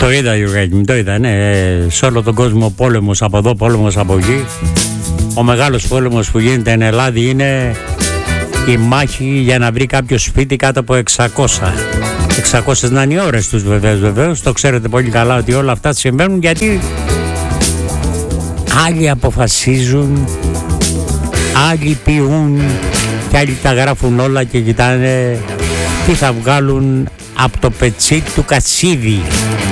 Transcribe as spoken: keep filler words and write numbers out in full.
Το είδα, Γιουργάκη μου, το είδα, ναι. Σε όλο τον κόσμο πόλεμος από εδώ, πόλεμος από εκεί. Ο μεγάλος πόλεμος που γίνεται εν Ελλάδα είναι η μάχη για να βρει κάποιο σπίτι κάτω από εξακόσια. εξακόσιες να είναι οι ώρες τους βεβαίως, βεβαίως. Το ξέρετε πολύ καλά ότι όλα αυτά συμβαίνουν γιατί άλλοι αποφασίζουν, άλλοι ποιούν και άλλοι τα γράφουν όλα και κοιτάνε τι θα βγάλουν από το πετσί του Κατσίδη.